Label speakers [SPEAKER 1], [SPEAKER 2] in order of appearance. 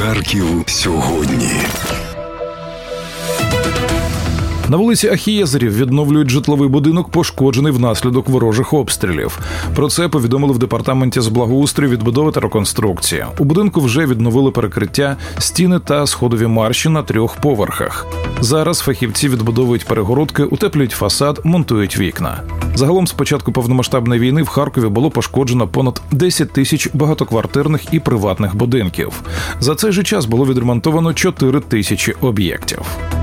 [SPEAKER 1] Харків сьогодні.
[SPEAKER 2] На вулиці Ахієзерів відновлюють житловий будинок, пошкоджений внаслідок ворожих обстрілів. Про це повідомили в департаменті з благоустрою, відбудови та реконструкції. У будинку вже відновили перекриття, стіни та сходові марші на 3 поверхах. Зараз фахівці відбудовують перегородки, утеплюють фасад, монтують вікна. Загалом з початку повномасштабної війни в Харкові було пошкоджено понад 10 тисяч багатоквартирних і приватних будинків. За цей же час було відремонтовано 4 тисячі об'єктів.